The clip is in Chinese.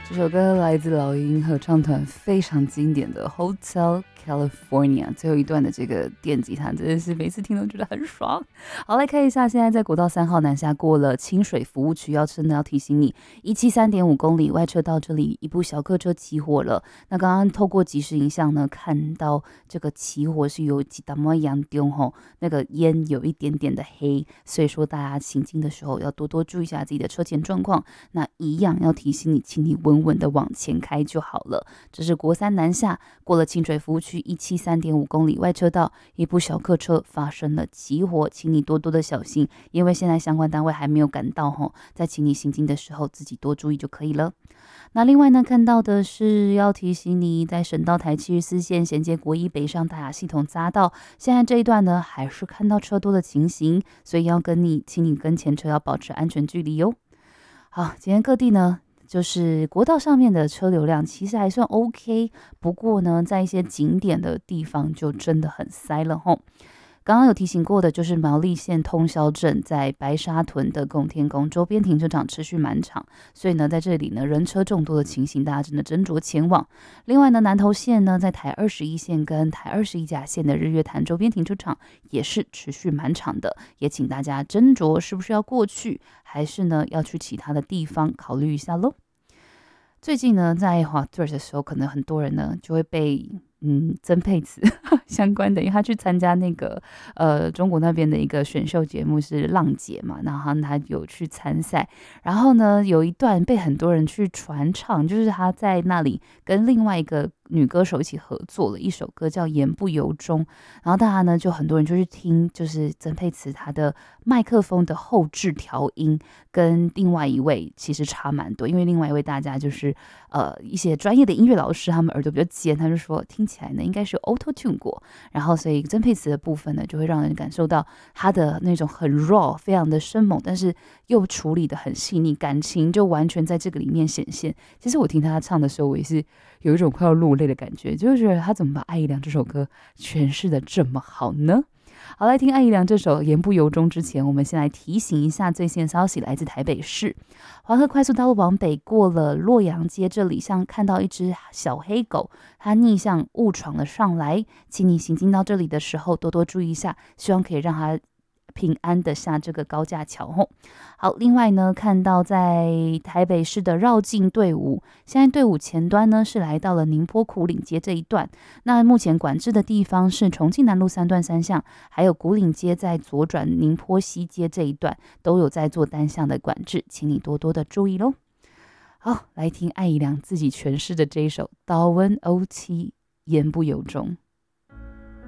这首歌来自老鹰合唱团非常经典的 Hotel California， 最后一段的这个电吉他真的是每次听都觉得很爽。好，来看一下，现在在国道3号南下过了清水服务区，真的要提醒你173.5公里外侧到这里一部小客车起火了。那刚刚透过即时影像呢，看到这个起火是有几大么样丢吼，那个烟有一点点的黑，所以说大家行进的时候要多多注意一下自己的车前状况。那一样要提醒你，请你稳稳的往前开就好了。这是国3南下过了清水服务区173.5公里外车道，一部小客车发生了起火，请你多多的小心，因为现在相关单位还没有赶到吼，在请你行进的时候自己多注意就可以了。那另外呢，看到的是要提醒你，在省道台74线衔接国一北上大雅系统匝道，现在这一段呢还是看到车多的情形，所以请你跟前车要保持安全距离哟。好，今天各地呢，就是国道上面的车流量其实还算 OK， 不过呢，在一些景点的地方就真的很塞了吼。刚刚有提醒过的，就是苗栗县通霄镇在白沙屯的拱天宫周边停车场持续满场，所以呢，在这里呢人车众多的情形，大家真的斟酌前往。另外呢，南投县呢在台21线跟台21甲线的日月潭周边停车场也是持续满场的，也请大家斟酌是不是要过去，还是呢要去其他的地方考虑一下咯。最近呢，在滑 Threads 的时候，可能很多人呢就会被曾沛慈相关的，因为他去参加那个中国那边的一个选秀节目是浪姐嘛，然后他有去参赛，然后呢有一段被很多人去传唱，就是他在那里跟另外一个女歌手一起合作了一首歌叫《言不由衷》，然后大家呢就很多人就去听，就是曾沛慈她的麦克风的后置调音跟另外一位其实差蛮多，因为另外一位大家就是一些专业的音乐老师，他们耳朵比较尖，他就说听起来呢应该是 auto tune 过，然后所以曾沛慈的部分呢就会让人感受到她的那种很 raw 非常的生猛，但是又处理的很细腻，感情就完全在这个里面显现。其实我听她唱的时候，我也是有一种快要落泪的感觉，就是觉得她怎么把艾怡良这首歌诠释的这么好呢？好，来听艾怡良这首《言不由衷》之前，我们先来提醒一下最新的消息，来自台北市黄河快速道路往北过了洛阳街这里，像看到一只小黑狗，它逆向误闯了上来，请你行进到这里的时候多多注意一下，希望可以让它平安的下这个高架桥吼。好，另外呢，看到在台北市的绕境队伍，现在队伍前端呢是来到了宁波苦岭街这一段，那目前管制的地方是重庆南路3段3巷，还有苦岭街在左转宁波西街这一段都有在做单向的管制，请你多多的注意咯。好，来听艾怡良自己诠释的这一首《刀温欧七言不由衷》。